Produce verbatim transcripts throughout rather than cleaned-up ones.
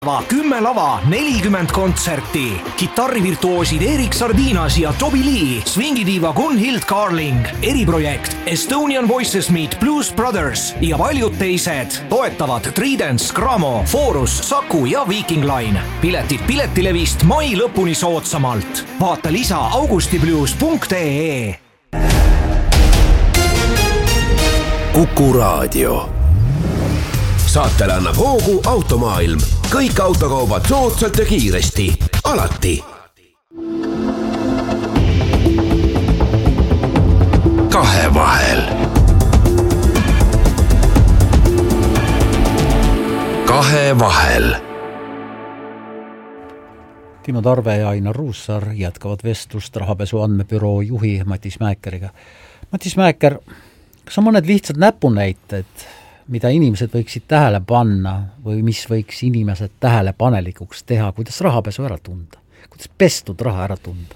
kümme lava, nelikümmend kontserti. Kitarrivirtuoosid Erik Sardinas ja Toby Lee, swingidiiva Gunhild Carling, eriprojekt Estonian Voices Meet Blues Brothers ja paljud teised. Toetavad Tridents, Gramo, Forus, Saku ja Viking Line. Piletid Piletilevist mai lõpuni soodsamalt. Vaata lisa augustiblues punkt ee. Kuku Raadio. Saatele annab hoogu Automaailm. Kõik autokaubad soodsalt ja kiiresti. Alati. Kahevahel. Kahevahel. Timo Tarve ja Ainar Ruussaar jätkavad vestlust rahapesu andmebüroo juhi Matis Mäekeriga. Matis Mäeker, kas on mõned lihtsad näpunäited, mida inimesed võiksid tähele panna või mis võiks inimesed tähelepanelikuks teha, kuidas rahapesu ära tunda? Kuidas pestud raha ära tunda?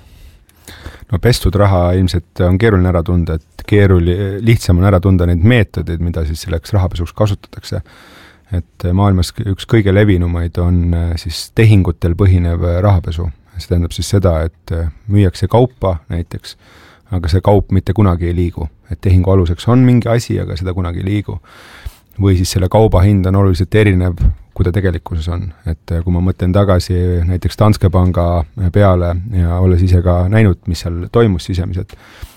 No pestud raha ilmselt on keeruline ära tunda, et keeruli, lihtsam on ära tunda neid meetodeid, mida siis selleks rahapesuks kasutatakse. Et maailmas üks kõige levinumaid on siis tehingutel põhinev rahapesu. See tähendab siis seda, et müüakse kaupa näiteks, aga see kaup mitte kunagi ei liigu. Et tehingu aluseks on mingi asi, aga seda kunagi ei liigu. Või siis selle kauba hind on oluliselt erinev, kui ta tegelikkuses on. Et kui ma mõtlen tagasi näiteks Danske Panga peale ja olles ise ka näinud, mis seal toimus sisemiselt,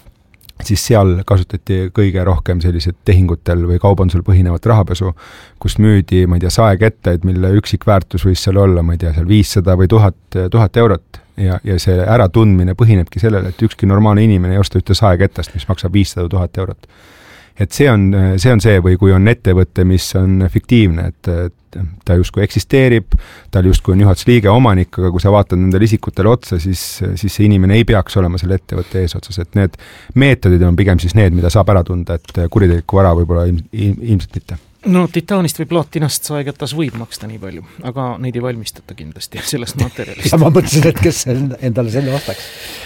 siis seal kasutati kõige rohkem sellised tehingutel või kaubandusel põhinevat rahapesu, kus müüdi, ma ei tea, saekettaid, mille üksik väärtus võis seal olla, ma ei tea, seal viissada või tuhat, tuhat eurot. Ja, ja see äratundmine põhinebki sellele, et ükski normaalne inimene ei osta ühte saekettast, mis maksab viissada tuhat eurot. Et see on, see on see, või kui on ettevõte, mis on fiktiivne, et, et ta justkui eksisteerib, tal justkui on juhatuse liige omanik, aga kui sa vaatad nendele isikutele otsa, siis, siis see inimene ei peaks olema selle ettevõtte eesotsas. Et need meetodid on pigem siis need, mida saab ära tunda, et kuritegelikku vara võib-olla ilm, ilmselt mitte. No titaanist või plaatinast saeketas võib maksta nii palju, aga neid ei valmistata kindlasti sellest materjalist. Ja ma mõtlesin, et kes endale selle vastaks.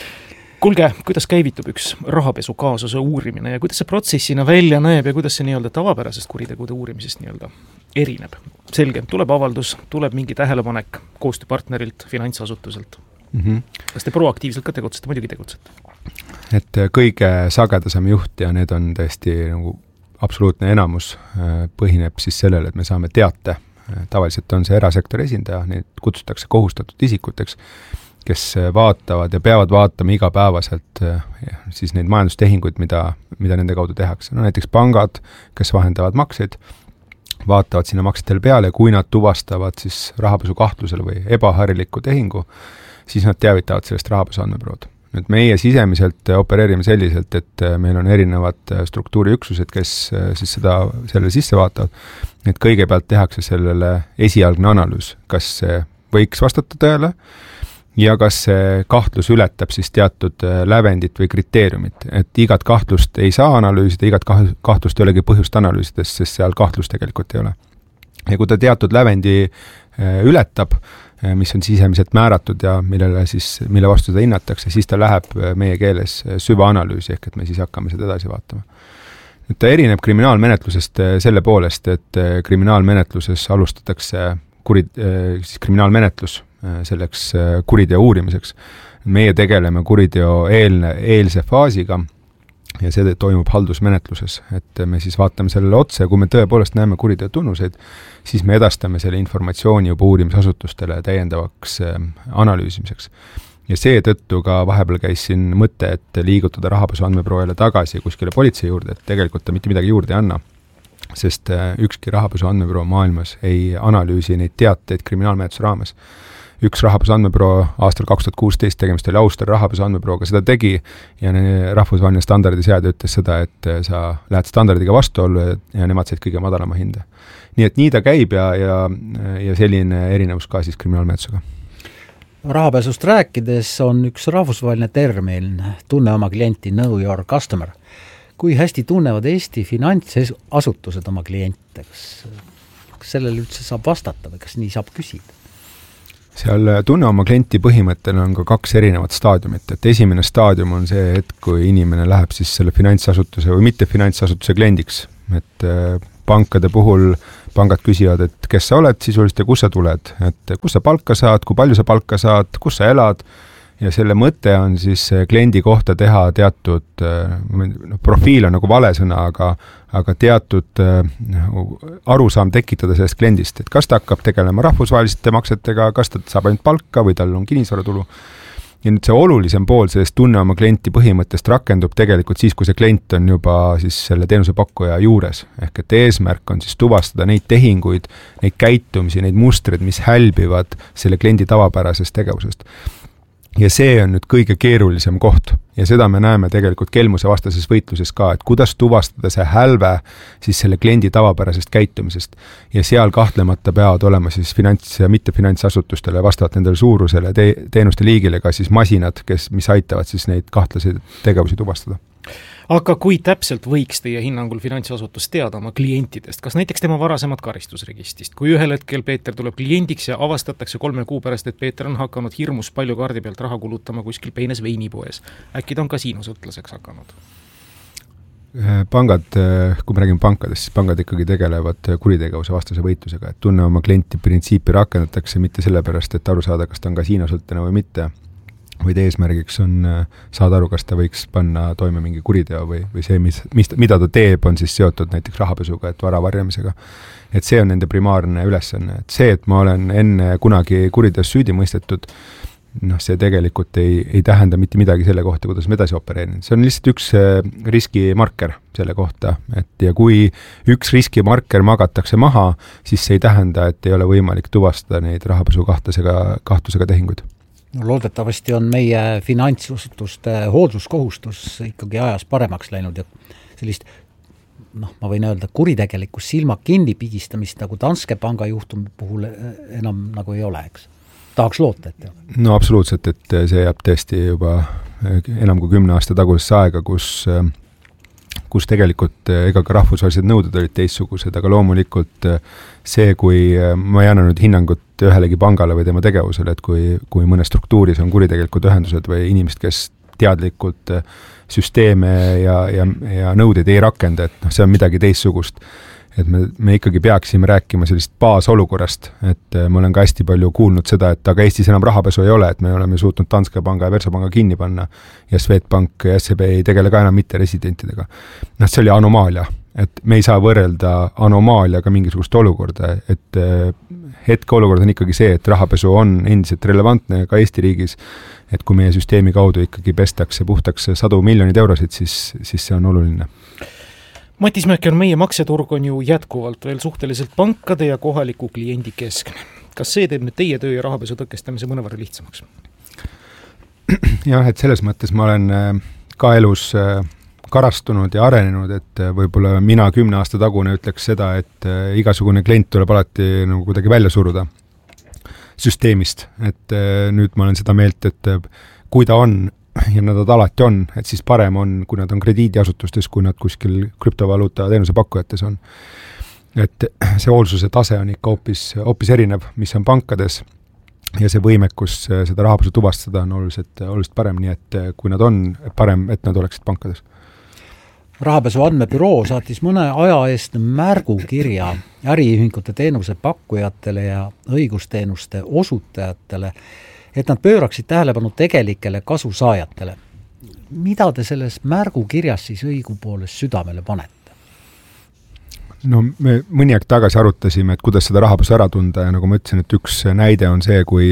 Kulge, kuidas käivitub üks rahapesu kaasuse uurimine ja kuidas see protsessina välja näeb ja kuidas see nii-öelda tavapärasest kuritegude uurimisest nii-öelda erineb? Selge, tuleb avaldus, tuleb mingi tähelepanek koostööpartnerilt, finantsasutuselt. Mm-hmm. Kas te proaktiivselt ka tegutsete? Muidugi tegutsete. Et kõige sagedasem juht ja need on tõesti nagu absoluutne enamus põhineb siis sellele, et me saame teate. Tavaliselt on see erasektori esindaja, neid kutsutakse kohustatud isikuteks, kes vaatavad ja peavad vaatama igapäevaselt siis neid majandustehinguid, mida, mida nende kaudu tehakse. No näiteks pangad, kes vahendavad makseid, vaatavad sinna maksetele peale ja kui nad tuvastavad siis rahapesu kahtlusel või ebahariliku tehingu, siis nad teavitavad sellest rahapesu andmebürood. Nüüd meie sisemiselt opereerime selliselt, et meil on erinevad struktuuriüksused, kes siis seda, sellele sisse vaatavad. Et kõigepealt tehakse sellele esialgne analüüs, kas see võiks vastata tõele, ja kas see kahtlus ületab siis teatud lävendit või kriteeriumit. Et igat kahtlust ei saa analüüsida, igat kahtlust ei olegi põhjust analüüsides, sest seal kahtlust tegelikult ei ole. Ja kui ta teatud lävendi ületab, mis on sisemiselt määratud ja millele siis, mille vastu seda hinnatakse, siis ta läheb meie keeles süvaanalüüsi, ehk et me siis hakkame seda edasi vaatama. Nüüd ta erineb kriminaalmenetlusest selle poolest, et kriminaalmenetluses alustatakse kuri, siis kriminaalmenetlus selleks kuriteo uurimiseks. Meie tegeleme kuriteo eelne, eelse faasiga ja see toimub haldusmenetluses, et me siis vaatame sellele otse ja kui me tõepoolest näeme kuriteo tunnuseid, siis me edastame selle informatsiooni juba uurimisasutustele täiendavaks analüüsimiseks. Ja see tõttu ka vahepeal käis siin mõte, et liigutada rahapesu andmebüroole tagasi kuskile politsei juurde, et tegelikult ta mitte midagi juurde ei anna. Sest ükski rahapesu andmebüroo maailmas ei analüüsi neid teateid kriminaalmenetluse raames. Üks rahapesu andmebüroo aastal kaks tuhat kuusteist tegemist oli Austria rahapesu andmebürooga, seda tegi ja rahvusvaheline standardi seade ütles seda, et sa lähed standardiga vastuollu ja nemad said kõige madalama hinde. Nii et nii ta käib ja, ja, ja selline erinevus ka siis kriminaalmenetlusega. Rahapesust rääkides on üks rahvusvaheline termin, tunne oma klienti, know your customer. Kui hästi tunnevad Eesti finantsasutused oma kliente? Kas, kas sellele üldse saab vastata või kas nii saab küsida? Seal tunne oma klienti põhimõttel on ka kaks erinevat staadiumit, et esimene staadium on see, et kui inimene läheb siis selle finantsasutuse või mitte finantsasutuse kliendiks, et pankade puhul pangad küsivad, et kes sa oled sisuliselt ja kus sa tuled, et kus sa palka saad, kui palju sa palka saad, kus sa elad, ja selle mõte on siis kliendi kohta teha teatud, no, profiil on nagu vale sõna, aga, aga teatud arusaam tekitada sellest kliendist, et kas ta hakkab tegelema rahvusvaheliste maksetega, kas ta saab ainult palka või tal on kinnisvaratulu. Ja nüüd see olulisem pool sellest tunne oma klienti põhimõttest rakendub tegelikult siis, kui see klient on juba siis selle teenusepakkuja juures. Ehk et eesmärk on siis tuvastada neid tehinguid, neid käitumisi, neid mustreid, mis hälbivad selle kliendi tavapärasest tegevusest. Ja see on nüüd kõige keerulisem koht ja seda me näeme tegelikult kelmuse vastases võitluses ka, et kuidas tuvastada see hälve siis selle kliendi tavapärasest käitumisest ja seal kahtlemata peavad olema siis finants- ja mittefinantsasutustele vastavalt nendele suurusele te teenuste liigile ka siis masinad, kes, mis aitavad siis neid kahtlasi tegevusi tuvastada. Aga kui täpselt võiks teie hinnangul finantsasutus teada oma klientidest, kas näiteks tema varasemad karistusregistist, kui ühel hetkel Peeter tuleb kliendiks ja avastatakse kolme kuu pärast, et Peeter on hakanud hirmus palju kaardi pealt raha kulutama kuskil peenes veinipoes, äkki ta on kasiinosõtlaseks hakanud? Pangad, kui me räägime pankadest, siis pangad ikkagi tegelevad kuritegevuse vastase võitlusega, et tunne oma klienti printsiipi rakendatakse mitte sellepärast, et aru saada, kas ta on kasiinosõltlane või mitte, vaid eesmärgiks on saada aru, kas ta võiks panna toime mingi kuriteo või, või see, mis, mis, mida ta teeb, on siis seotud näiteks rahapesuga, et vara varjamisega. Et see on nende primaarne ülesanne. Et see, et ma olen enne kunagi kuriteos süüdi mõistetud, noh, see tegelikult ei, ei tähenda mitte midagi selle kohta, kuidas ma edasi opereerin. See on lihtsalt üks riskimarker selle kohta, et ja kui üks riskimarker magatakse maha, siis see ei tähenda, et ei ole võimalik tuvastada neid rahapesu kahtlusega, kahtlusega tehinguid. No, loodetavasti on meie finantsasutuste hoolsuskohustus ikkagi ajas paremaks läinud ja sellist, noh, ma võin öelda, kuritegelikkus silma kinni pigistamist nagu Danske panga juhtumi puhul enam nagu ei ole, eks. Tahaks loota, et jah. No absoluutselt, et see jääb tõesti juba enam kui kümne aasta tagusesse aega, kus kus tegelikult ega ka rahvusvahelised nõuded olid teistsugused, aga loomulikult see, kui ma ei anna nüüd hinnangut ühelegi pangale või tema tegevusele, et kui, kui mõne struktuuris on kuritegelikud ühendused või inimesed, kes teadlikult süsteeme ja, ja, ja nõudeid ei rakenda, et noh, see on midagi teistsugust. Et me, me ikkagi peaksime rääkima sellist baasolukorrast, et ma olen ka hästi palju kuulnud seda, et aga Eestis enam rahapesu ei ole, et me oleme suutnud Danske panga ja Verso panga kinni panna ja Swedbank ja S E B ei tegele ka enam mitte residentidega. Noh, see oli anomaalia, et me ei saa võrrelda anomaaliaga mingisugust olukorda, et hetke olukord on ikkagi see, et rahapesu on endiselt relevantne ka Eesti riigis, et kui meie süsteemi kaudu ikkagi pestakse puhtaks sadu miljonid eurosid, siis, siis see on oluline. Matis Mäkker, meie makseturg on ju jätkuvalt veel suhteliselt pankade ja kohaliku kliendi keskne. Kas see teeb nüüd teie töö ja rahapesu tõkestamise mõnevõrra lihtsamaks? Jah, et selles mõttes ma olen ka elus karastunud ja arenenud, et võib-olla mina kümne aasta tagune ütleks seda, et igasugune klient tuleb alati nagu kuidagi välja suruda süsteemist. Et nüüd ma olen seda meelt, et kui ta on ja nad alati on, et siis parem on, kui nad on krediidiasutustes, kui nad kuskil krüptovaluuta teenuse pakkujates on. Et see hoolsuse tase on ikka hoopis, hoopis erinev, mis on pankades ja see võimekus seda rahapesu tuvastada on oluliselt, oluliselt parem, nii et kui nad on, parem, et nad oleksid pankades. Rahapesu andmebüroo saatis mõne aja eest märgukirja äriühingute teenuse pakkujatele ja õigusteenuste osutajatele, et nad pööraksid tähelepanu tegelikele kasusaajatele. Mida te selles märgukirjas siis õigupoolest südamele panete? No me mõni aeg tagasi arutasime, et kuidas seda rahapesu ära tunda ja nagu ma ütlesin, et üks näide on see, kui,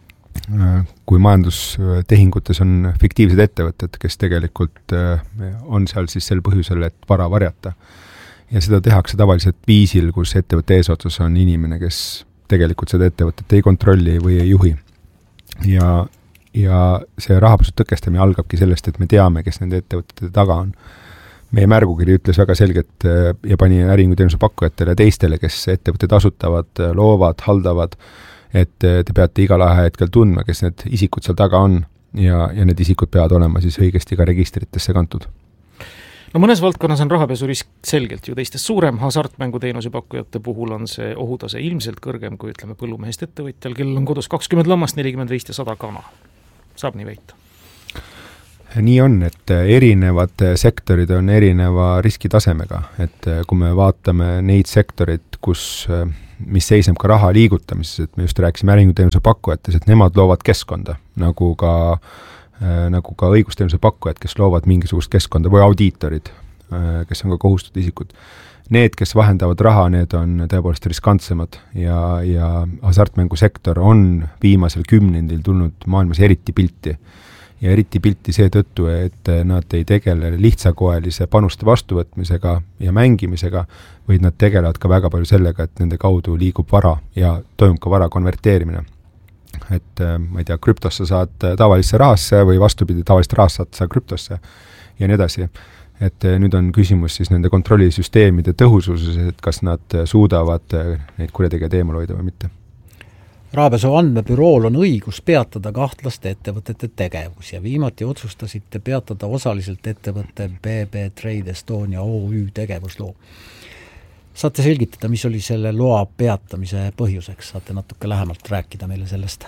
kui majandustehingutes on fiktiivsed ettevõtted, kes tegelikult on seal siis sel põhjusel, et vara varjata. Ja seda tehakse tavaliselt viisil, kus ettevõtte eesotsas on inimene, kes tegelikult seda ettevõtet ei kontrolli või ei juhi. Ja, ja see rahapesu tõkestamine algabki sellest, et me teame, kes nende ettevõtete taga on. Meie märgukiri ütles väga selgelt ja pani äriühingu teenuse pakkujatele ja teistele, kes ettevõtted asutavad, loovad, haldavad, et te peate igal ajahetkel tundma, kes need isikud seal taga on ja, ja need isikud peavad olema siis õigesti ka registritesse kantud. No mõnes valdkonnas on rahapesurisk selgelt ju teistest suurem, hasartmänguteenuse pakkujate puhul on see ohutase ilmselt kõrgem kui ütleme põllumehest ettevõtjal, kellel on kodus kakskümmend lammast, nelikümmend veist ja sada kana. Saab nii väita? nii on, et erinevad sektorid on erineva riskitasemega, et kui me vaatame neid sektorid, kus, mis seisneb ka raha liigutamises, et me just rääkisime äringuteenuse pakkujates, et nemad loovad keskkonda, nagu ka, nagu ka õigusteenuse pakkujad, kes loovad mingisugust keskkonda või audiitorid, kes on ka kohustatud isikud. Need, kes vahendavad raha, need on tõepoolest riskantsemad ja, ja hasartmängusektor on viimasel kümnendil tulnud maailmas eriti pilti. Ja eriti pilti seetõttu, et nad ei tegele lihtsakoelise panuste vastuvõtmisega ja mängimisega, vaid nad tegelevad ka väga palju sellega, et nende kaudu liigub vara ja toimub ka vara konverteerimine. Et ma ei tea, krüptosse saad tavalisse rahasse või vastupidi, tavalist rahast saad sa krüptosse ja nii edasi. Et nüüd on küsimus siis nende kontrollisüsteemide tõhususes, et kas nad suudavad neid kurjategijad eemal hoida või mitte. Rahapesu andmebürool on õigus peatada kahtlaste ettevõtete tegevus ja viimati otsustasite peatada osaliselt ettevõtte B B Trade Estonia O Ü tegevusloo. Saate selgitada, mis oli selle loa peatamise põhjuseks? Saate natuke lähemalt rääkida meile sellest?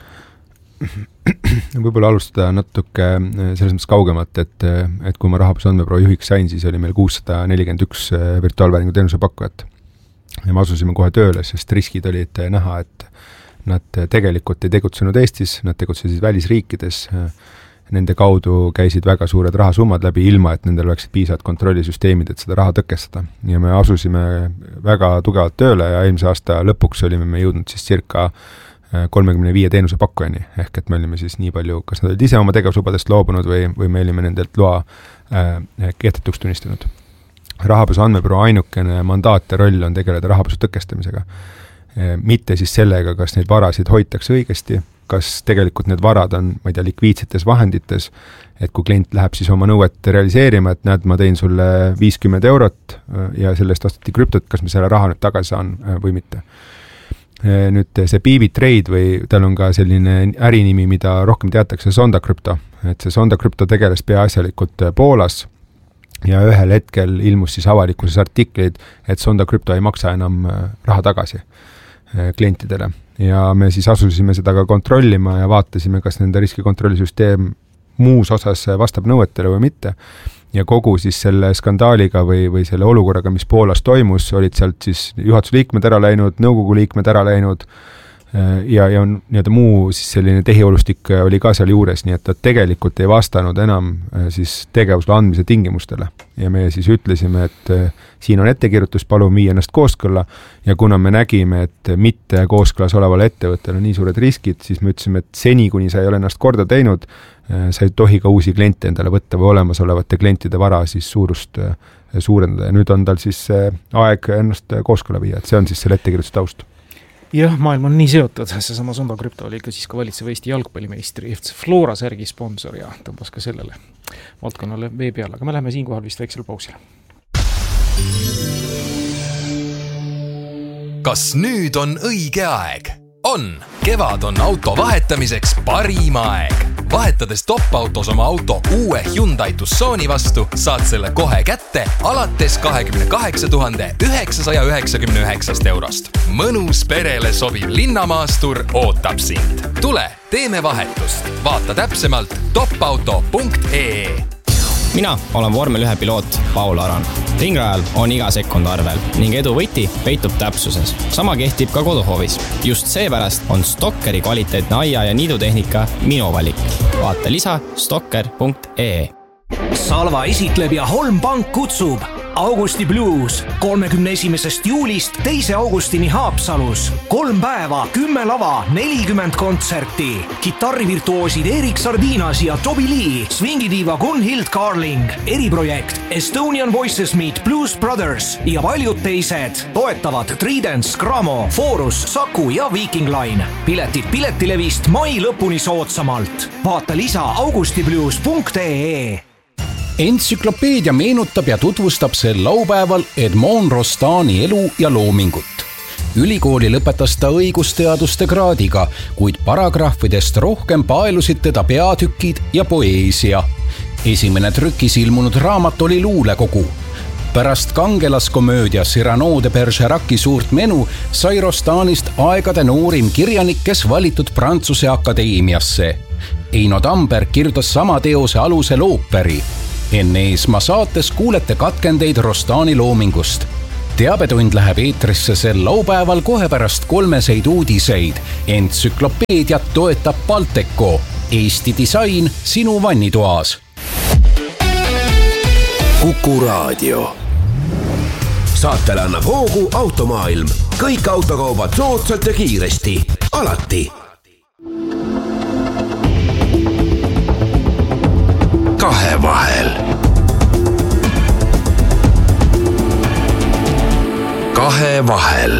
Võib-olla alustada natuke selles mõttes kaugemalt, et, et kui ma Rahapesu andmebüroo juhiks sain, siis oli meil kuussada nelikümmend üks virtuaalvääringu teenuse pakkujat. Ja me asusime kohe tööle, sest riskid olid näha, et nad tegelikult ei tegutsenud Eestis, nad tegutsesid välisriikides, nende kaudu käisid väga suured rahasummad läbi ilma, et nendel oleksid piisavad kontrollisüsteemid, et seda raha tõkestada. Ja me asusime väga tugevalt tööle ja eelmise aasta lõpuks olime me jõudnud siis circa kolmekümne viie teenuse pakkujani, ehk et me olime siis nii palju, kas nad olid ise oma tegevuslubadest loobunud või, või me olime nendelt loa äh, kehtetuks tunnistanud. Rahapesu andmebüroo ainukene mandaat ja roll on tegeleda rahapesu tõkestamisega. E, mitte siis sellega, kas neid varasid hoitakse õigesti, kas tegelikult need varad on, ma ei tea, likviidsetes vahendites, et kui klient läheb siis oma nõuet realiseerima, et näed, ma tein sulle viiskümmend eurot ja sellest ostati krüptot, kas me selle raha nüüd tagasi saan või mitte. Nüüd see B B Trade või tal on ka selline ärinimi, mida rohkem teatakse, Sonda Crypto. Et see Sonda Crypto tegeles peaasjalikult Poolas ja ühel hetkel ilmus siis avalikkuses artikleid, et Sonda Crypto ei maksa enam raha tagasi klientidele. Ja me siis asusime seda ka kontrollima ja vaatasime, kas nende riskikontrollisüsteem muus osas vastab nõuetele või mitte. Ja kogu siis selle skandaaliga või, või selle olukorraga, mis Poolas toimus, olid sealt siis juhatuse liikmed ära läinud, nõukogu liikmed ära läinud ja, ja nii-öelda muu siis selline tehiolustik oli ka seal juures, nii et ta tegelikult ei vastanud enam siis tegevusloa andmise tingimustele. Ja me siis ütlesime, et siin on ettekirjutus, palun viia ennast kooskõlla ja kuna me nägime, et mitte kooskõlas olevale ettevõttele nii suured riskid, siis me ütlesime, et seni, kuni sa ei ole ennast korda teinud, sa ei tohi ka uusi kliente endale võtta või olemasolevate klientide vara siis suurust suurendada ja nüüd on tal siis aeg ennast kooskõlla viia, et see on siis selle ettekirjutus taust. Jah, maailm on nii seotud, see sama Sonda Crypto oli ka siis ka valitseva Eesti jalgpallimeistri F C Flora särgi sponsor ja tõmbas ka sellele valdkonnale vee peale, aga me läheme siinkohal vist väiksele pausile. Kas nüüd on õige aeg? On! Kevad on auto vahetamiseks parim aeg. Vahetades top-autos oma auto uue Hyundai Tucsoni vastu, saad selle kohe kätte alates kakskümmend kaheksa tuhande üheksasaja üheksakümne üheksa eurost. Mõnus perele sobiv linnamaastur ootab sind. Tule, teeme vahetust. Vaata täpsemalt topauto punkt ee. Mina olen vormel ühe piloot Paul Aran. Ringrajal on iga sekund arvel ning edu võti peitub täpsuses. Sama kehtib ka koduhoovis. Just seepärast on Stokkeri kvaliteetne aia- ja niidutehnika minu valik. Vaata lisa stokker punkt ee. Salva esitleb ja Holm Pank kutsub Augusti Blues kolmekümne esimesest juulist teise augustini Haapsalus. Kolm päeva, kümme lava, nelikümmend kontserti. Kitarrivirtuoosid Erik Sardinas ja Toby Lee, swingidiiva Gunhild Carling, eriprojekt Estonian Voices Meet Blues Brothers ja paljud teised toetavad Tridents, Gramo, Forus, Saku ja Viking Line. Piletid piletilevist mai lõpuni soodsamalt. Vaata lisa augustiblues punkt ee. Entsüklopeedia meenutab ja tutvustab sel laupäeval Edmond Rostani elu ja loomingut. Ülikooli lõpetas ta õigusteaduste kraadiga, kuid paragrahvidest rohkem paelusid teda peatükid ja poeesia. Esimene trükis ilmunud raamat oli luulekogu. pärast kangelaskomöödia Cyrano de Bergeraci suurt menu sai Rostanist aegade noorim kirjanik, kes valitud Prantsuse Akadeemiasse. Eino Tamberg kirjutas sama teose alusel ooperi. Enne Eesmaa saates kuulete katkendeid Rostani loomingust. Teabetund läheb eetrisse sel laupäeval kohe pärast kolmeseid uudiseid. Entsüklopeediat toetab Balteco. Eesti disain sinu vannitoas. Kuku Raadio. Saatele annab hoogu Automaailm. Kõik autokaubad soodsalt ja kiiresti. Alati. Kahevahel. Kahevahel.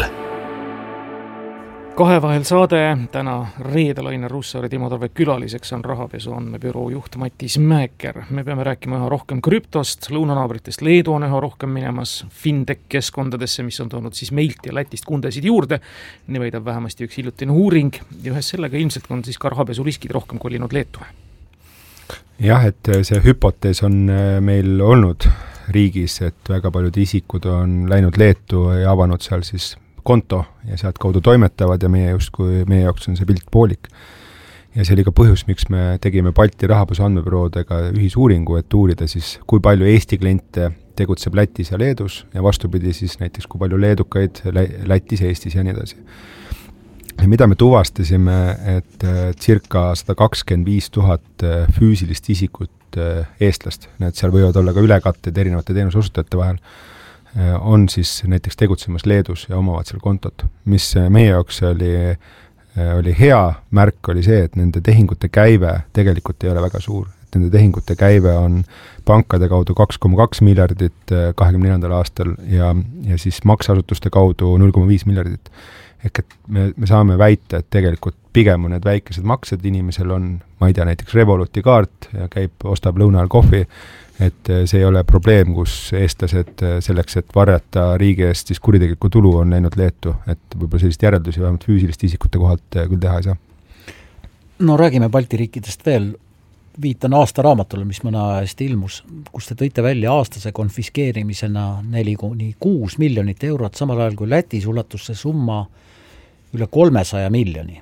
Kahevahel saade täna reedel Ainar Ruussaar ja Timo Tarve külaliseks on rahapesu andmebüroo juht Matis Mäeker. Me peame rääkima üha rohkem krüptost, lõunanaabritest Leedu on üha rohkem minemas fintech-keskkondadesse, mis on toonud siis meilt ja Lätist kundesid juurde. Nii väidab vähemasti üks hiljutine uuring ja ühes sellega ilmselt on siis ka rahapesu riskid rohkem kolinud Leetu. Jah, et see hüpotees on meil olnud riigis, et väga paljud isikud on läinud Leetu ja avanud seal siis konto ja sealt kaudu toimetavad ja meie just kui meie jaoks on see pilt poolik. Ja see oli ka põhjus, miks me tegime Balti rahapesu andmebüroodega ühisuuringu, et uurida siis, kui palju Eesti kliente tegutseb Lätis ja Leedus ja vastupidi siis näiteks, kui palju leedukaid Lätis, Eestis ja nii edasi. Ja mida me tuvastasime, et circa sada kakskümmend viis tuhat füüsilist isikut eestlast, need seal võivad olla ka ülekatted erinevate teenusosutajate vahel, on siis näiteks tegutsemas Leedus ja omavad seal kontot. Mis meie jaoks oli, oli hea märk, oli see, et nende tehingute käive tegelikult ei ole väga suur. Et nende tehingute käive on pankade kaudu kaks koma kaks miljardit kahekümne neljandal aastal ja, ja siis makseasutuste kaudu null koma viis miljardit. Ehk et me, me saame väita, et tegelikult pigem on need väikesed maksed, inimesel on, ma ei tea, näiteks Revoluti kaart ja käib, ostab lõuna ajal kohvi, et see ei ole probleem, kus eestlased selleks, et varjata riigi eest, siis kuritegeliku tulu on läinud Leetu, et võib-olla sellist järeldusi vähemalt füüsiliste isikute kohalt küll teha ei saa. No räägime Balti riikidest veel. Viitan aasta raamatule, mis mõne aja eest ilmus, kus te tõite välja aastase konfiskeerimisena neli kuni kuus miljonit eurot, samal ajal kui Lätis ulatus see summa üle kolmesaja miljoni.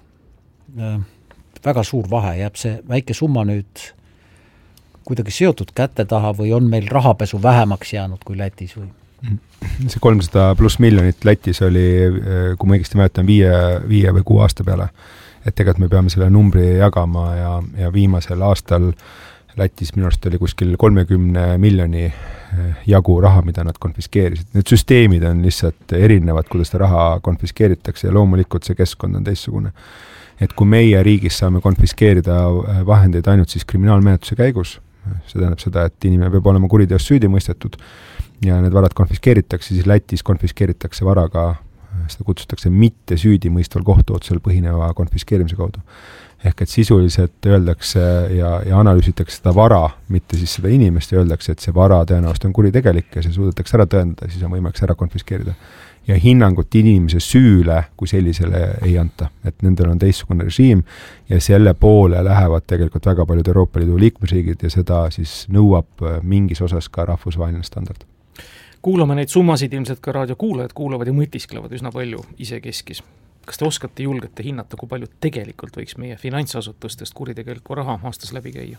Väga suur vahe, jääb see väike summa nüüd kuidagi seotud kätte taha või on meil rahapesu vähemaks jäänud kui Lätis või? See kolmsada pluss miljonit Lätis oli, kui ma õigesti mäletan, viie, viie või kuu aasta peale. Et tegelikult me peame selle numbri jagama ja, ja viimasel aastal Lätis minu arust oli kuskil kolmekümne miljoni jagu raha, mida nad konfiskeerisid. Need süsteemid on lihtsalt erinevad, kuidas seda raha konfiskeeritakse ja loomulikult see keskkond on teissugune. Et kui meie riigis saame konfiskeerida vahendeid ainult siis kriminaalmenetluse käigus, see tähendab seda, et inimene peab olema kuriteos süüdi mõistetud ja need varad konfiskeeritakse, siis Lätis konfiskeeritakse varaga, seda kutsutakse mitte süüdi mõistval kohtuotsusel põhineva konfiskeerimise kaudu. Ehk et sisuliselt öeldakse ja, ja analüüsitakse seda vara, mitte siis seda inimest ja öeldakse, et see vara tõenäoliselt on kuritegelik ja see suudetakse ära tõendada, siis on võimalik ära konfiskeerida. Ja hinnangut inimese süüle, kui sellisele ei anta. Et nendel on teissugune režiim ja selle poole lähevad tegelikult väga paljud Euroopa Liidu liikmesriigid ja seda siis nõuab mingis osas ka rahvusvaheline standard. Kuulame neid summasid, ilmselt ka raadiokuulajad kuulavad ja mõtisklevad üsna palju ise keskis. Kas te oskate julgete hinnata, kui palju tegelikult võiks meie finantsasutustest kuritegeliku raha aastas läbi käia?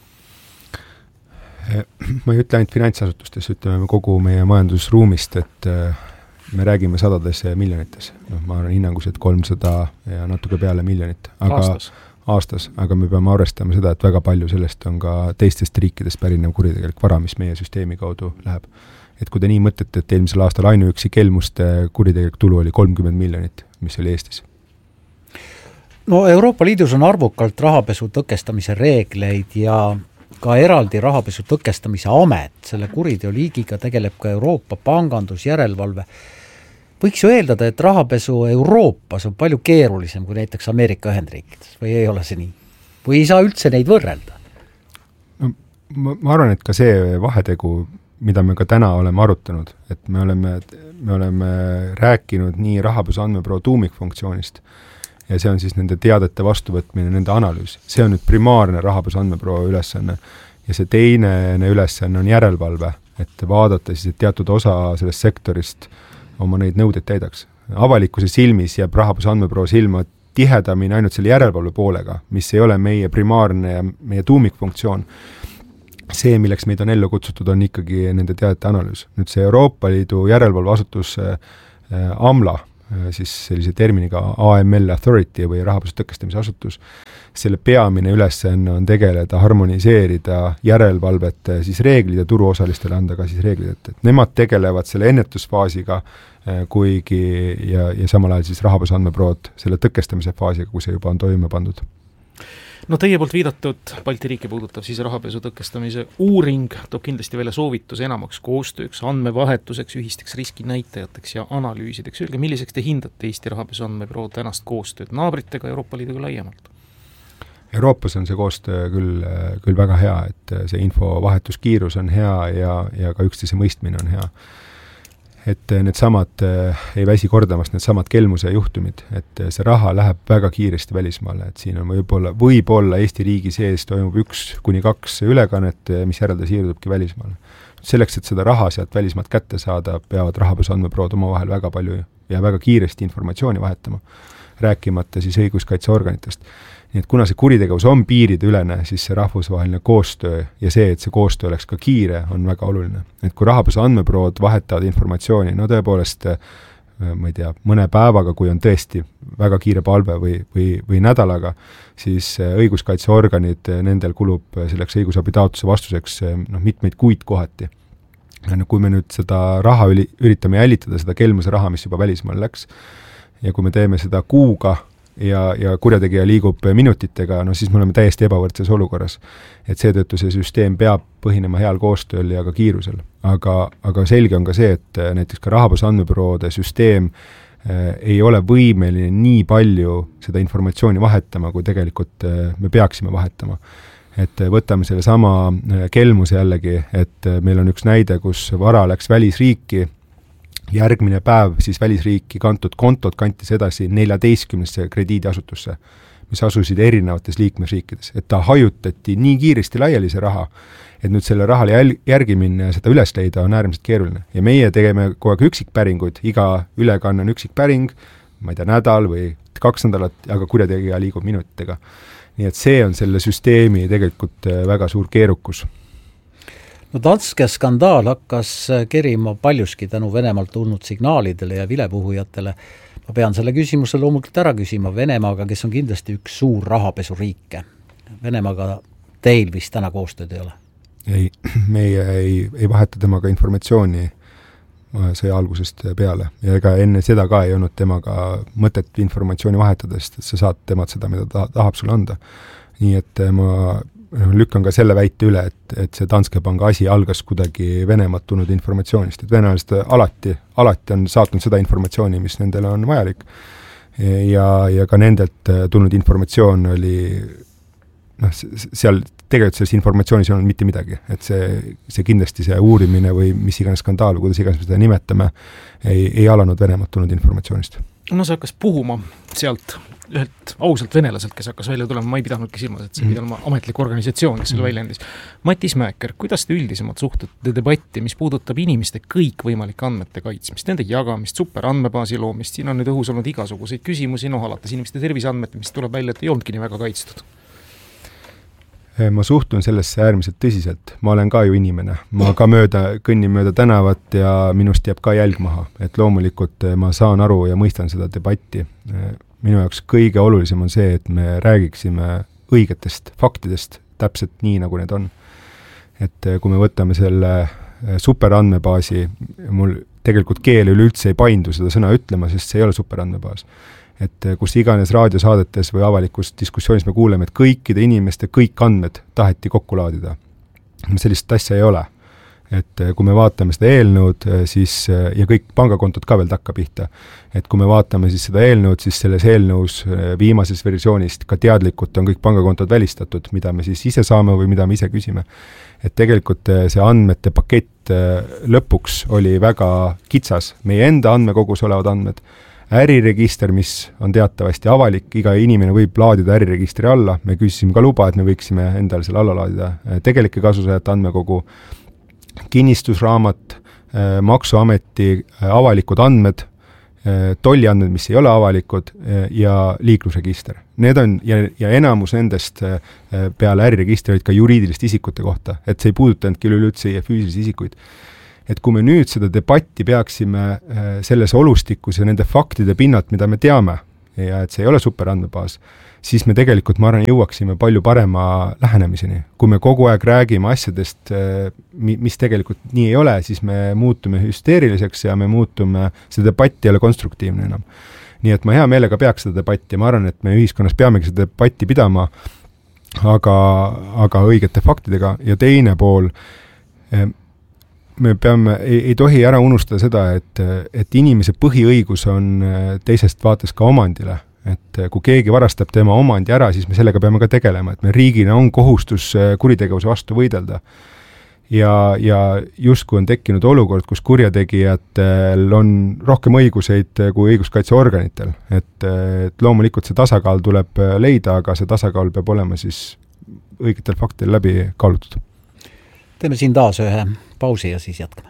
Ma ei ütle ainult finantsasutustes, ütleme kogu meie majandusruumist, et me räägime sadades miljonites. No, ma arvan hinnanguselt kolmsada ja natuke peale miljonit. Aga aastas. aastas, aga me peame arvestama seda, et väga palju sellest on ka teistest riikidest pärinev kuritegelik vara, mis meie süsteemi kaudu läheb. Et kui te nii mõtlete, et eelmisel aastal ainuüksi kelmuste kuritegelik tulu oli kolmkümmend miljonit, mis oli Eestis? No Euroopa Liidus on arvukalt rahapesu tõkestamise reegleid ja ka eraldi rahapesu tõkestamise amet, selle kuriteoliigiga tegeleb ka Euroopa pangandusjärelevalve. Võiks ju eeldada, et rahapesu Euroopas on palju keerulisem kui näiteks Ameerika Ühendriikides või ei ole see nii? Või ei saa üldse neid võrrelda? No, ma, ma arvan, et ka see vahetegu, mida me ka täna oleme arutanud, et me oleme, me oleme rääkinud nii rahapesu andmebüroo tuumikfunktsioonist ja see on siis nende teadete vastuvõtmine, nende analüüs. See on nüüd primaarne rahapesu andmebüroo ülesanne ja see teine ülesanne on järelevalve et vaadata siis, et teatud osa sellest sektorist oma neid nõudeid täidaks. Avalikkuse silmis jääb rahapesu andmebüroo silma tihedamini ainult selle järelevalve poolega, mis ei ole meie primaarne ja meie tuumikfunktsioon. See, milleks meid on ellu kutsutud, on ikkagi nende teadete analüüs. Nüüd see Euroopa Liidu järelevalveasutus AMLA, siis sellise terminiga A M L Authority või rahapesu tõkestamise asutus, selle peamine ülesanne on tegeleda, harmoniseerida järelevalvet siis reeglid ja turuosalistele anda ka siis reeglid, et, et nemad tegelevad selle ennetusfaasiga, kuigi ja, ja samal ajal siis rahapesu andmebürood selle tõkestamise faasiga, kui see juba on toime pandud. No teie poolt viidatud Balti riiki puudutav siis rahapesu tõkestamise uuring toob kindlasti välja soovituse enamaks koostööks, andmevahetuseks, ühisteks riskinäitajateks ja analüüsideks. Öelge, milliseks te hindate Eesti rahapesu andmebüroo tänast koostööd naabritega Euroopa Liiduga laiemalt? Euroopas on see koostöö küll, küll väga hea, et see infovahetuskiirus on hea ja, ja ka üksteise mõistmine on hea. Et need samad, ei väsi kordamast, need samad kelmuse juhtumid, et see raha läheb väga kiiresti välismaale, et siin on võib-olla, võib-olla Eesti riigi sees toimub üks kuni kaks ülekannet, mis järelda siirdubki välismaale. Selleks, et seda raha sealt välismaalt kätte saada, peavad rahapesu andmebürood omavahel väga palju ja väga kiiresti informatsiooni vahetama, rääkimata siis õiguskaitseorganitest. Nii et kuna see kuritegevus on piiride ülene, siis see rahvusvaheline koostöö ja see, et see koostöö oleks ka kiire, on väga oluline. Et kui rahapesu andmebürood vahetavad informatsiooni, no tõepoolest, ma ei tea, mõne päevaga, kui on tõesti väga kiire palve või, või, või nädalaga, siis õiguskaitseorganid, nendel kulub selleks õigusabitaotluse vastuseks no, mitmeid kuid kohati. Ja kui me nüüd seda raha üli, üritame jälitada, seda kelmuse raha, mis juba välismaal läks, ja kui me teeme seda kuuga, ja, ja kurjategija liigub minutitega, no siis me oleme täiesti ebavõrdses olukorras. Et seetõttu see süsteem peab põhinema heal koostööl ja ka kiirusel. Aga, aga selge on ka see, et näiteks ka rahapesu andmebüroode süsteem äh, ei ole võimeline nii palju seda informatsiooni vahetama, kui tegelikult äh, me peaksime vahetama. Et võtame selle sama äh, kelmuse jällegi, et äh, meil on üks näide, kus vara läks välisriiki, järgmine päev siis välisriiki kantud kontot kantis edasi neljateistkümnesse krediidiasutusse, mis asusid erinevates liikmesriikides. Et ta hajutati nii kiiresti laiali see raha, et nüüd selle rahale järgi minna ja seda üles leida on äärmiselt keeruline. Ja meie tegeme kogu aeg üksikpäringuid, iga ülekanne on üksikpäring, ma ei tea, nädal või kaks nädalat, aga kurjategija liigub minutitega. Nii et see on selle süsteemi tegelikult väga suur keerukus. No Danske skandaal hakkas kerima paljuski tänu Venemaalt tulnud signaalidele ja vilepuhujatele. Ma pean selle küsimuse loomult ära küsima Venemaaga, kes on kindlasti üks suur rahapesuriike. Venemaaga teil vist täna koostööd ei ole? Ei, meie ei, ei vaheta temaga informatsiooni sõja algusest peale. Ja ega enne seda ka ei olnud temaga mõtet informatsiooni vahetada, sest sa saad temad seda, mida ta tahab sulle anda. Nii et ma lükkan ka selle väite üle, et, et see Danske Panga asi algas kuidagi Venemaalt tulnud informatsioonist, et venelased alati, alati on saatnud seda informatsiooni, mis nendele on vajalik. Ja, ja ka nendelt tulnud informatsioon oli, noh, seal tegelikult selles informatsioonis ei olnud mitte midagi, et see, see kindlasti see uurimine või mis iganes skandaal, kuidas iganes me seda nimetame, ei, ei alanud Venemaalt tulnud informatsioonist. No see hakkas puhuma sealt ühelt ausalt venelaselt, kes hakkas välja tulema, ma ei pidanudki silmas, et see pidi olema ametlik organisatsioon, kes selle välja endis. Matis Mäeker, kuidas te üldisemalt suhtute debatti, mis puudutab inimeste kõikvõimalike andmete kaitsmist, nende jagamist, superandmebaasi loomist, siin on nüüd õhus olnud igasuguseid küsimusi, noh alates inimeste terviseandmete, mis tuleb välja, et ei olnudki nii väga kaitstud. Ma suhtun sellesse äärmiselt tõsiselt. Ma olen ka ju inimene. Ma ka mööda, kõnnin mööda tänavat ja minust jääb ka jälg maha. Et loomulikult ma saan aru ja mõistan seda debatti. Minu jaoks kõige olulisem on see, et me räägiksime õigetest faktidest täpselt nii, nagu need on. Et kui me võtame selle superandmebaasi, mul tegelikult keel üleüldse ei paindu seda sõna ütlema, sest see ei ole superandmebaas. Et kus iganes raadiosaadetes või avalikus diskussioonis me kuuleme, et kõikide inimeste kõik andmed taheti kokku laadida. Sellist asja ei ole. Et kui me vaatame seda eelnõud, siis, ja kõik pangakontod ka veel takka pihta, et kui me vaatame siis seda eelnõud, siis selles eelnõus viimases versioonist ka teadlikult on kõik pangakontod välistatud, mida me siis ise saame või mida me ise küsime. Et tegelikult see andmete pakett lõpuks oli väga kitsas, meie enda andmekogus olevad andmed, äriregister, mis on teatavasti avalik, iga inimene võib laadida äriregistri alla, me küsisime ka luba, et me võiksime endale selle alla laadida tegelike kasutajate andmekogu, kinnistusraamat, maksuameti avalikud andmed, tolliandmed, mis ei ole avalikud ja liiklusregister. Need on, ja, ja enamus nendest peale äriregistri olid ka juriidiliste isikute kohta, et see ei puudutanud küll üleüldse füüsilisi isikuid. Et kui me nüüd seda debatti peaksime selles olustikus ja nende faktide pinnalt, mida me teame, ja et see ei ole superandmebaas, siis me tegelikult, ma arvan, jõuaksime palju parema lähenemiseni. Kui me kogu aeg räägime asjadest, mis tegelikult nii ei ole, siis me muutume hüsteeriliseks ja me muutume, see debatt ei ole konstruktiivne enam. Nii et ma hea meelega peaks seda debatti, ma arvan, et me ühiskonnas peamegi seda debatti pidama, aga, aga õigete faktidega. Ja teine pool, me peame, ei, ei tohi ära unustada seda, et, et inimese põhiõigus on teisest vaates ka omandile. Et kui keegi varastab tema omandi ära, siis me sellega peame ka tegelema, et me riigina on kohustus kuritegevuse vastu võidelda. Ja, ja justkui on tekkinud olukord, kus kurjategijatel on rohkem õiguseid kui õiguskaitseorganitel. Et, et loomulikult see tasakaal tuleb leida, aga see tasakaal peab olema siis õigetel faktidel läbi kaalutud. Teeme siin taas ühe pausi ja siis jätkame.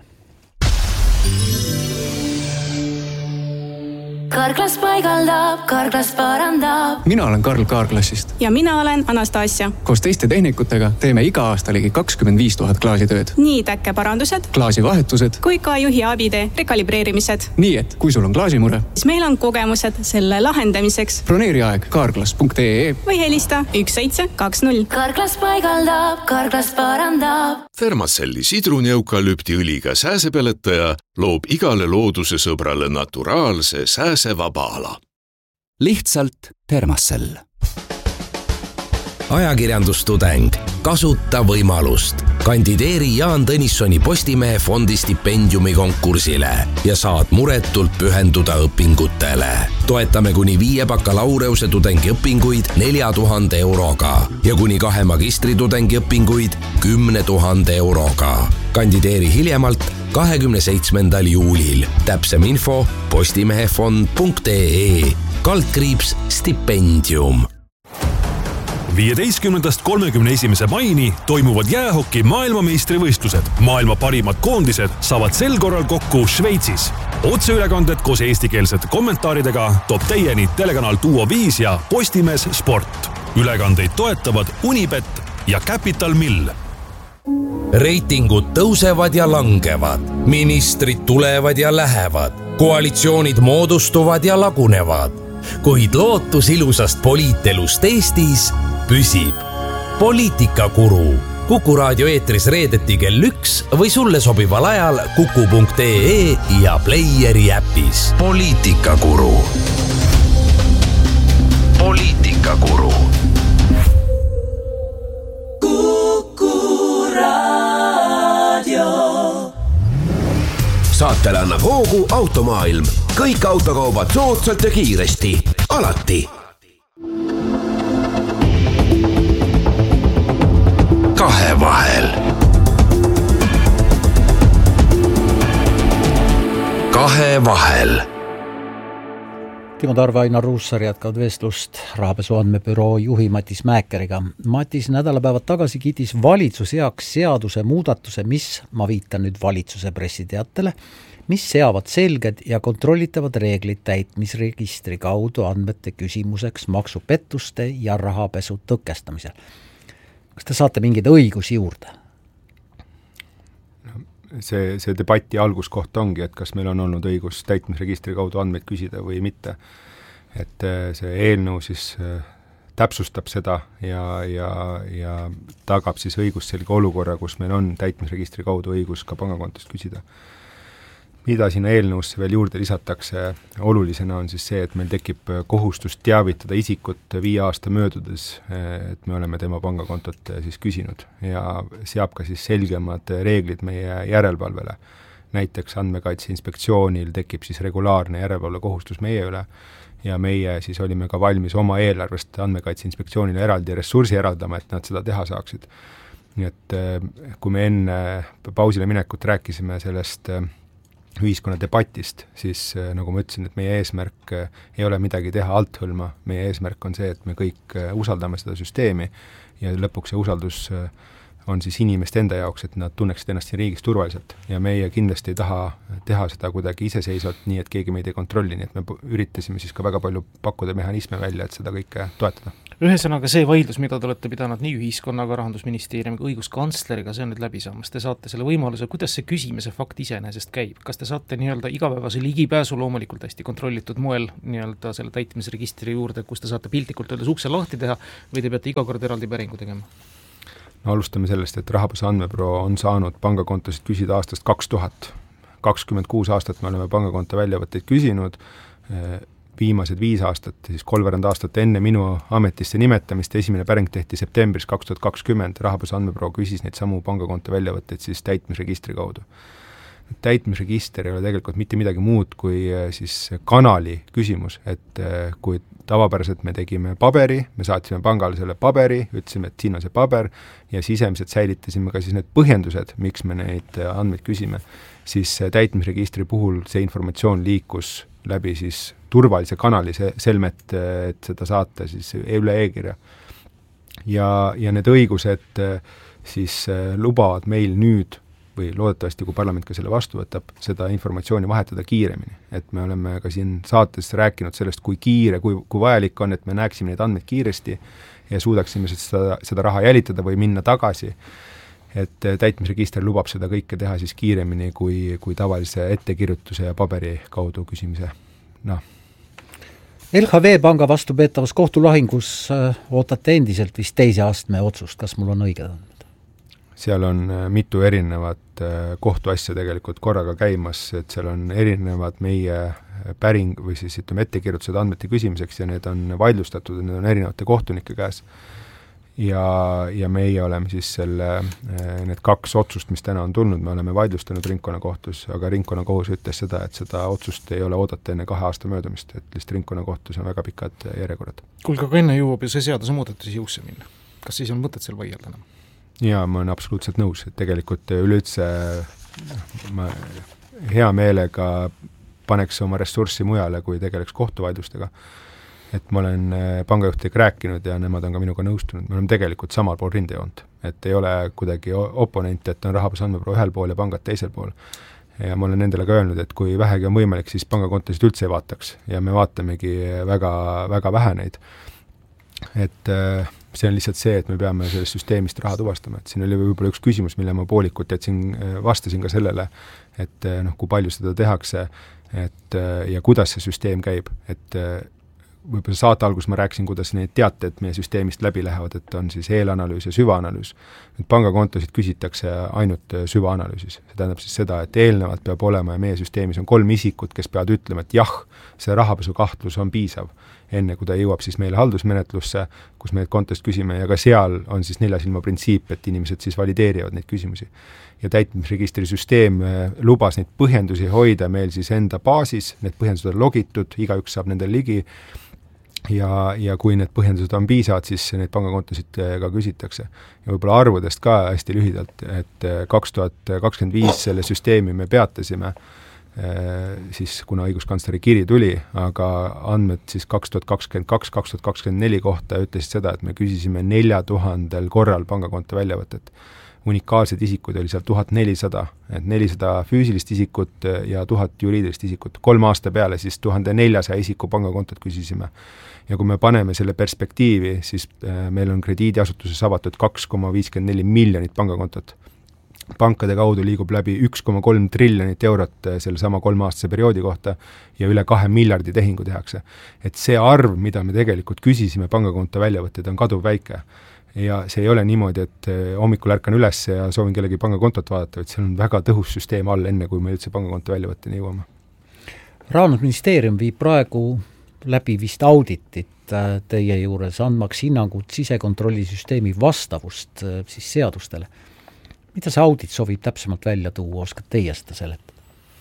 Karklas paigaldab, Karklas parandab. Mina olen Karl Kaarklassist. Ja mina olen Anastasia. Koos teiste tehnikutega teeme iga aasta ligi kakskümmend viis tuhat klaasitööd. Nii täkkeparandused, klaasivahetused kui ka juhi abide rekalibreerimised. Nii et, kui sul on klaasimure, siis meil on kogemused selle lahendamiseks. Broneeri aeg karklas punkt ee või helista üks seitse kaks null. Karklas paigaldab, Karklas parandab. Thermacelli sidruneukalüpti õliga sääsepeletaja loob igale looduse sõbrale naturaalse sääsevaba ala. Lihtsalt Thermacell. Ajakirjandustudeng. Kasuta võimalust. Kandideeri Jaan Tõnissoni Postimehe fondi stipendiumi konkursile ja saad muretult pühenduda õpingutele. Toetame kuni viie bakalaureuse tudengi õpinguid nelja tuhande euroga ja kuni kahe magistritudengi õpinguid kümne tuhande euroga. Kandideeri hiljemalt kahekümne seitsmendal juulil. Täpsem info postimehefond punkt ee. Kaldkriips stipendium. viieteistkümnendast kolmekümne esimese maini toimuvad jäähoki maailmameistrivõistlused. Maailma parimad koondised saavad sel korral kokku Šveitsis. Otseülekanded koos eestikeelsete kommentaaridega toob teieni telekanal Duo viis ja Postimees Sport. Ülekandeid toetavad Unibet ja Capital Mill. Reitingud tõusevad ja langevad, ministrid tulevad ja lähevad, koalitsioonid moodustuvad ja lagunevad, kuid lootus ilusast poliitelust Eestis püsib. Poliitikakuru. Kuku raadio eetris reedeti kell üks või sulle sobival ajal kuku punkt ee ja Playeri äpis. Poliitikakuru. Poliitikakuru. Saatele annab hoogu Automaailm. Kõik autokaubad soodsalt ja kiiresti. Alati. Kahevahel. Kahevahel. Timo Tarve, Ainar Ruussaar jätkavad vestlust rahapesu andmebüroo juhi Matis Mäekeriga. Matis nädalapäevad tagasi kiitis valitsus heaks seaduse muudatuse, mis, ma viitan nüüd valitsuse pressiteatele, mis seavad selged ja kontrollitavad reeglid täitmisregistri kaudu andmete küsimuseks maksupettuste ja rahapesu tõkestamisel. Kas te saate mingeid õigusi juurde? See, see debati alguskoht ongi, et kas meil on olnud õigus täitmisregistri kaudu andmeid küsida või mitte. Et see eelnõu siis täpsustab seda ja, ja, ja tagab siis õigusselge olukorra, kus meil on täitmisregistri kaudu õigus ka pangakontost küsida. Mida sinna eelnõusse veel juurde lisatakse olulisena on siis see, et meil tekib kohustus teavitada isikut viie aasta möödudes, et me oleme tema pangakontot siis küsinud ja seab ka siis selgemad reeglid meie järelevalvele. Näiteks Andmekaitse Inspektsioonil tekib siis regulaarne järelevalve kohustus meie üle ja meie siis olime ka valmis oma eelarvest Andmekaitse Inspektsioonile eraldi ressursi eraldama, et nad seda teha saaksid. Nii et kui me enne pausile minekut rääkisime sellest ühiskonna debatist, siis nagu ma ütlesin, et meie eesmärk ei ole midagi teha althõlma, meie eesmärk on see, et me kõik usaldame seda süsteemi ja lõpuks see usaldus on siis inimeste enda jaoks, et nad tunneksid ennast siin riigis turvaliselt ja meie kindlasti ei taha teha seda kuidagi iseseisvalt, nii et keegi meid ei kontrolli, nii et me üritasime siis ka väga palju pakkuda mehhanisme välja, et seda kõike toetada. Ühesõnaga see vaidlus, mida te olete pidanud nii ühiskonnaga, Rahandusministeeriumiga, õiguskantsleriga, see on nüüd läbi saamas. Te saate selle võimaluse, kuidas see küsimise fakt iseenesest käib? Kas te saate nii-öelda igapäevase ligipääsu loomulikult hästi kontrollitud moel nii-öelda selle täitmisregistri juurde, kus te saate piltlikult öeldes ukse lahti teha või te peate iga kord eraldi päringu tegema? No, alustame sellest, et Rahapesu Andmebüroo on saanud pangakontosid küsida aastast kaks tuhat. kakskümmend kuus aastat me oleme pangakonto väljavõtteid küsinud, viimased viis aastat, siis kolmveerand aastat enne minu ametisse nimetamist, esimene päring tehti septembris kaks tuhat kakskümmend, Rahapesu Andmebüroo küsis neid samu pangakonto väljavõtteid siis täitmisregistri kaudu. Täitmisregister ei ole tegelikult mitte midagi muud kui siis kanali küsimus, et kui tavapäraselt me tegime paberi, me saatsime pangale selle paberi, ütlesime, et siin on see paber ja sisemiselt säilitasime ka siis need põhjendused, miks me neid andmeid küsime, siis täitmisregistri puhul see informatsioon liikus läbi siis turvalise kanali selmet, et seda saata siis üle e-kirja. Ja, ja need õigused siis lubavad meil nüüd või loodetavasti, kui parlament ka selle vastu võtab, seda informatsiooni vahetada kiiremini. Et me oleme ka siin saates rääkinud sellest, kui kiire, kui, kui vajalik on, et me näeksime neid andmeid kiiresti ja suudaksime seda, seda raha jälitada või minna tagasi. Et täitmisregister lubab seda kõike teha siis kiiremini kui, kui tavalise ettekirjutuse ja paberi kaudu küsimise. No. L H V panga vastu peetavas kohtulahingus ootate endiselt vist teise astme otsust, kas mul on õige andmed? Seal on mitu erinevat kohtuasja tegelikult korraga käimas, et seal on erinevad meie päring või siis ütleme ettekirjutused andmete küsimiseks ja need on vaidlustatud, need on erinevate kohtunike käes. Ja, ja meie oleme siis selle, need kaks otsust, mis täna on tulnud, me oleme vaidlustanud ringkonnakohtus, aga ringkonnakohus ütles seda, et seda otsust ei ole oodata enne kahe aasta möödumist, et lihtsalt ringkonnakohtus on väga pikad järjekorrad. Kuulge, aga enne jõuab ju see seaduse muudatus jõusse minna. Kas siis on mõtet seal vaielda enam? Jaa, ma olen absoluutselt nõus, et tegelikult üleüldse ma hea meelega paneks oma ressurssi mujale, kui tegeleks kohtuvaidlustega. Et ma olen pangajuhtidega rääkinud ja nemad on ka minuga nõustunud. Me oleme tegelikult samal pool rindejoont, et ei ole kuidagi oponent, et on Rahapesu Andmebüroo ühel pool ja pangad teisel pool. Ja ma olen nendele ka öelnud, et kui vähegi on võimalik, siis pangakontosid üldse ei vaataks ja me vaatamegi väga, väga vähe neid. Et see on lihtsalt see, et me peame sellest süsteemist raha tuvastama, et siin oli võib-olla üks küsimus, mille ma poolikult jätsin, vastasin ka sellele, et noh, kui palju seda tehakse et, ja kuidas see süsteem käib, et võib-olla saate algus ma rääkisin, kuidas neid teated meie süsteemist läbi lähevad, et on siis eelanalüüs ja süvaanalüüs. Nüüd pangakontosid küsitakse ainult süvaanalüüsis. See tähendab siis seda, et eelnevalt peab olema ja meie süsteemis on kolm isikut, kes peavad ütlema, et jah, see rahapesu kahtlus on piisav, enne kui ta jõuab siis meile haldusmenetlusse, kus me neid kontost küsime ja ka seal on siis neljasilma printsiip, et inimesed siis valideerivad neid küsimusi. Ja täitmisregistri süsteem lubas neid põhjendusi hoida meil siis enda baasis, need põhjendused on logitud, igaüks saab nendel ligi ja, ja kui need põhjendused on piisavad, siis neid pangakontosid ka küsitakse. Ja võib-olla arvudest ka hästi lühidalt, et kaks tuhat kakskümmend viis selle süsteemi me peatasime, siis kuna õiguskantsleri kiri tuli, aga andmed siis kaks tuhat kakskümmend kaks kaks tuhat kakskümmend neli kohta ütlesid seda, et me küsisime nelja tuhandel korral pangakonto väljavõtet. Unikaalsed isikuid oli seal tuhat nelisada, et nelisada füüsilist isikut ja tuhat juriidilist isikut. Kolm aasta peale siis tuhande neljasaja isiku pangakontot küsisime. Ja kui me paneme selle perspektiivi, siis meil on krediidiasutuses avatud kaks koma viiskümmend neli miljonit pangakontot. Pankade kaudu liigub läbi üks koma kolm triljonit eurot selle sama kolmaastase perioodi kohta ja üle kahe miljardi tehingu tehakse. Et see arv, mida me tegelikult küsisime pangakonto väljavõtted, on kaduv väike. Ja see ei ole niimoodi, et hommikul ärkan üles ja soovin kellegi pangakontot vaadata, et see on väga tõhus süsteem all, enne kui me üldse pangakonto väljavõtteni jõuame. Rahandusministeerium viib praegu läbi vist auditit teie juures, andmaks hinnangut sisekontrollisüsteemi vastavust siis seadustele. Mida see audit sobib täpsemalt välja tuua, oskad teie seda seletada?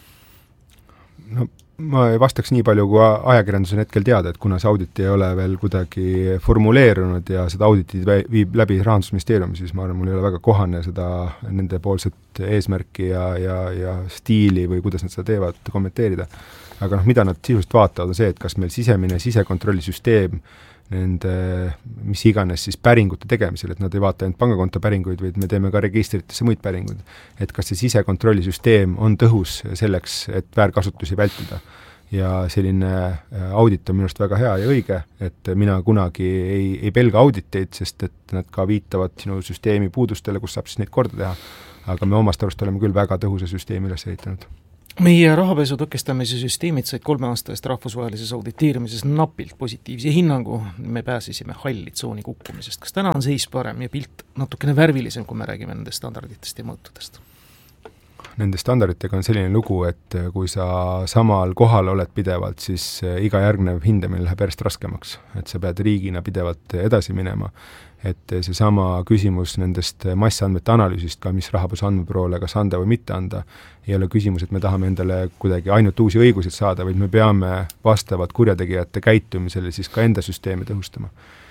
No, ma ei vastaks nii palju, kui ajakirjandus on hetkel teada, et kuna see audit ei ole veel kuidagi formuleerunud ja seda auditit viib läbi Rahandusministeerium, siis ma arvan, mul ei ole väga kohane seda nende poolset eesmärki ja, ja, ja stiili või kuidas nad seda teevad kommenteerida. Aga noh, mida nad sisust vaatavad on see, et kas meil sisemine sisekontrollisüsteem nende mis iganes siis päringute tegemisel, et nad ei vaata ainult pangakonto päringuid, vaid me teeme ka registritesse muid päringuid. Et kas see sisekontrollisüsteem on tõhus selleks, et väärkasutusi vältida. Ja selline audit on minust väga hea ja õige, et mina kunagi ei, ei pelga auditeid, sest et nad ka viitavad sinu süsteemi puudustele, kus saab siis neid korda teha. Aga me omast arust oleme küll väga tõhusa süsteemi üles ehitanud. Meie rahapesu tõkestamise süsteemid said kolme aasta eest rahvusvahelises auditeerimises napilt positiivse hinnangu. Me pääsisime halli tsooni kukkumisest. Kas täna on seis parem ja pilt natukene värvilisem, kui me räägime nendest standarditest ja mõõtudest? Nende standarditega on selline lugu, et kui sa samal kohal oled pidevalt, siis iga järgnev hindamine läheb järjest raskemaks. Et sa pead riigina pidevalt edasi minema. Et see sama küsimus nendest massandmete analüüsist, ka mis rahapesu andmebüroole kas anda või mitte anda, ei ole küsimus, et me tahame endale kuidagi ainult uusi õigusid saada, vaid me peame vastavat kurjategijate käitumisele siis ka enda süsteemi tõhustama.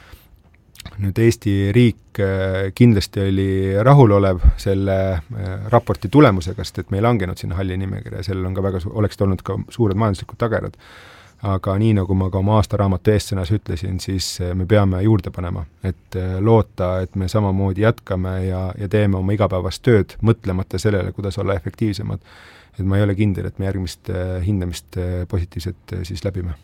Nüüd Eesti riik kindlasti oli rahulolev selle raporti tulemusega, sest et me ei langenud sinna halli nimekirja ja sellel on ka väga, oleksid olnud ka suured majanduslikud tagerad. Aga nii nagu ma ka oma aastaraamatu eestsõnas ütlesin, siis me peame juurde panema, et loota, et me samamoodi jätkame ja, ja teeme oma igapäevast tööd, mõtlemata sellele, kuidas olla efektiivsemad. Et ma ei ole kindel, et me järgmist hindamist positiivset siis läbime.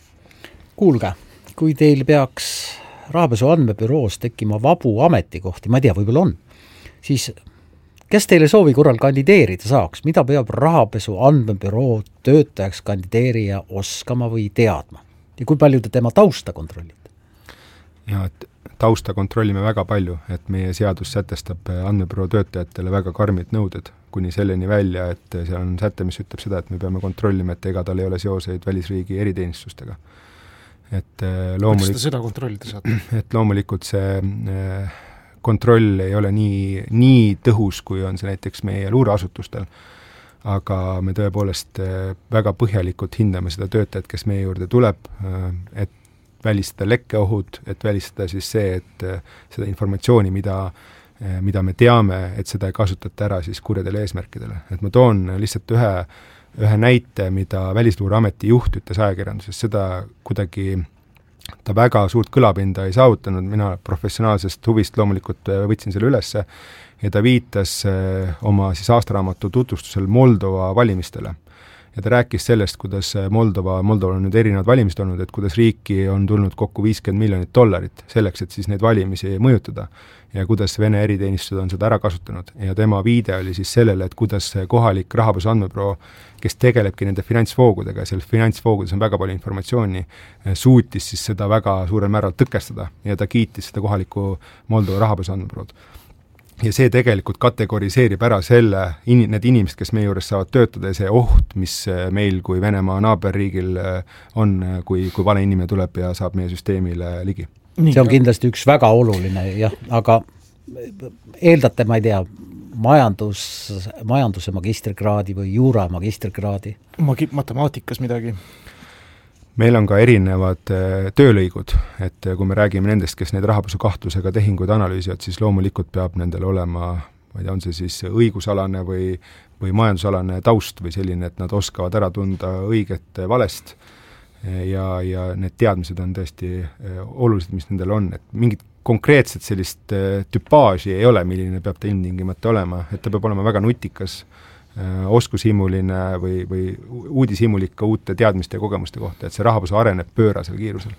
Kuulge, kui teil peaks rahapesu andmebüroos tekkima vabu ametikohti, ma ei tea, võib-olla on, siis kes teile soovi korral kandideerida saaks? Mida peab rahapesu andmebüroo töötajaks kandideerija oskama või teadma? Ja kui palju te tema tausta kontrollite? Ja, et tausta kontrollime väga palju, et meie seadus sätestab andmebüroo töötajatele väga karmid nõuded, kuni selleni välja, et seal on säte, mis ütleb seda, et me peame kontrollima, et ega tal ei ole seoseid välisriigi eriteenistustega. Et loomulik... Kuidas te seda kontrollida saate? Et loomulikult see... kontroll ei ole nii, nii tõhus, kui on see näiteks meie luureasutustel, aga me tõepoolest väga põhjalikult hindame seda töötajat, kes meie juurde tuleb, et välistada lekkeohud, et välistada siis see, et seda informatsiooni, mida, mida me teame, et seda ei kasutata ära siis kurjadele eesmärkidele. Et ma toon lihtsalt ühe, ühe näite, mida Välisluureameti juht ütles ajakirjanduses, seda kuidagi ta väga suurt kõlapinda ei saavutanud, mina professionaalsest huvist loomulikult võtsin selle ülesse ja ta viitas oma siis aastaraamatu tutvustusel Moldova valimistele. Ja ta rääkis sellest, kuidas Moldova, Moldova on nüüd erinevad valimised olnud, et kuidas riiki on tulnud kokku viiskümmend miljonit dollarit selleks, et siis neid valimisi mõjutada ja kuidas Vene eriteenistused on seda ära kasutanud. Ja tema viide oli siis sellele, et kuidas kohalik rahapesu andmebüroo, kes tegelebki nende finantsvoogudega, seal finantsvoogudes on väga palju informatsiooni, suutis siis seda väga suurel määral tõkestada ja ta kiitis seda kohaliku Moldova rahapesu andmebürood. Ja see tegelikult kategoriseerib ära selle, in, need inimesed, kes meie juures saavad töötada ja see oht, mis meil kui Venemaa naaberriigil on, kui, kui vale inimene tuleb ja saab meie süsteemile ligi. See on kindlasti üks väga oluline, jah, aga eeldate, ma ei tea, majandus, majanduse magistrikraadi või juura magistrikraadi? Magi- matemaatikas midagi? Meil on ka erinevad töölõigud, et kui me räägime nendest, kes neid rahapesu kahtlusega tehinguid analüüsivad, siis loomulikult peab nendel olema, ma ei tea, on see siis õigusalane või, või majandusalane taust või selline, et nad oskavad ära tunda õiget valest ja, ja need teadmised on tõesti olulised, mis nendel on, et mingit konkreetset sellist tüpaaži ei ole, milline peab ta ilmtingimata olema, et ta peab olema väga nutikas, oskushimuline või, või uudishimulik ka uute teadmiste ja kogemuste kohta, et see rahapesu areneb pöörasel kiirusel.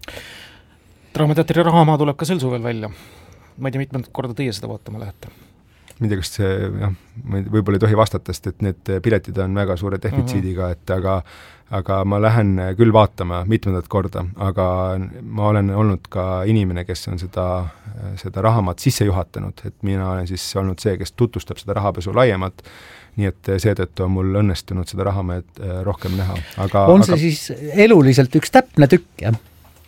Draamateatri Rahamaa tuleb ka sel suvel välja. Ma ei tea, mitmendat korda teie seda vaatama lähete? Ma ei tea, kas see, jah, võib-olla ei tohi vastata, sest et need piletid on väga suure defitsiidiga, et aga, aga ma lähen küll vaatama mitmendat korda, aga ma olen olnud ka inimene, kes on seda, seda Rahamaad sisse juhatanud, et mina olen siis olnud see, kes tutvustab seda rahapesu laiemalt, nii et seetõttu on mul õnnestunud seda Rahamäed rohkem näha. Aga, on see aga, siis eluliselt üks täpne tükk, jah?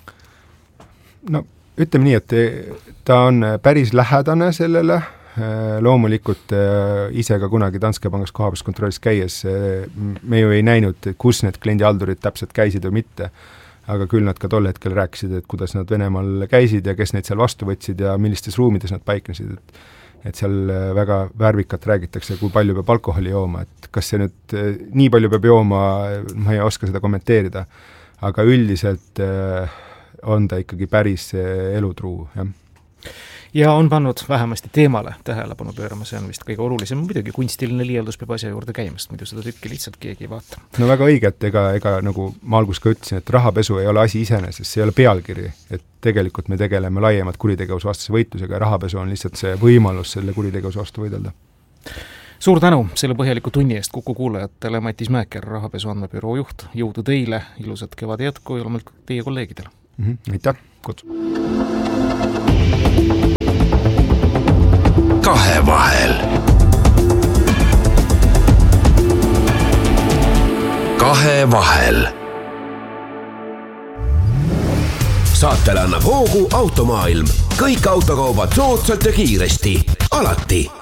No ütleme nii, et ta on päris lähedane sellele, loomulikult ise ka kunagi Danske Pangas kohapealskontrollis käies me ju ei näinud, kus need kliendihaldurid täpselt käisid või mitte, aga küll nad ka tol hetkel rääkisid, et kuidas nad Venemaal käisid ja kes neid seal vastu võtsid ja millistes ruumides nad paiknesid, et et seal väga värvikat räägitakse, kui palju peab alkoholi jooma, et kas see nüüd nii palju peab jooma, ma ei oska seda kommenteerida, aga üldiselt on ta ikkagi päris elutruu, jah. Ja on pannud vähemasti teemale tähelepanu pöörama, see on vist kõige olulisem, muidugi kunstiline liialdus peab asja juurde käimast, muidu seda tükki lihtsalt keegi ei vaata. No väga õige, et ega, ega nagu ma algus ka ütlesin, et rahapesu ei ole asi iseenesest, see ei ole pealkiri, et tegelikult me tegeleme laiemalt kuritegevuse vastase võitlusega ja rahapesu on lihtsalt see võimalus selle kuritegevuse vastu võidelda. Suur tänu selle põhjaliku tunni eest Kuku kuulajatele, Matis Mäeker, rahapesu andmebüroo juht, jõudu teile, ilusat kevade jätku ja loomulikult teie kolleegidele. Mm-hmm, aitäh, kutsu. Kahe vahel. Kahe vahel. Saatele annab hoogu Automaailm. Kõik autokaubad soodsalt ja kiiresti. Alati.